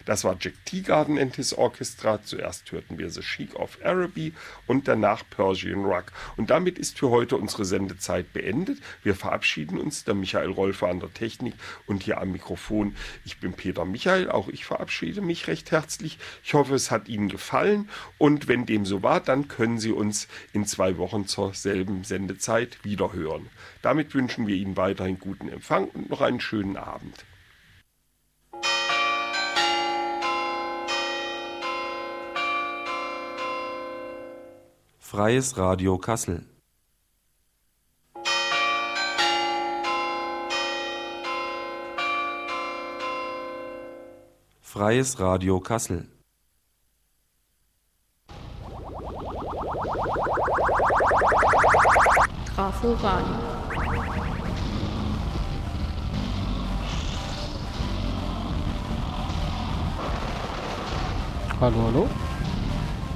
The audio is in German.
Das war Jack Teagarden and his Orchestra. Zuerst hörten wir The Sheik of Araby und danach Persian Rug. Und damit ist für heute unsere Sendezeit beendet. Wir verabschieden uns. Der Michael Rolfe an der Technik und hier am Mikrofon. Ich bin Peter Michael. Auch ich verabschiede mich recht herzlich. Ich hoffe, es hat Ihnen gefallen. Und wenn dem so war, dann können Sie uns in 2 Wochen zur selben Sendezeit wiederhören. Damit wünschen wir Ihnen weiterhin guten Empfang und noch einen schönen Abend. Freies Radio Kassel. Freies Radio Kassel. Trafo Radio. Hallo, hallo.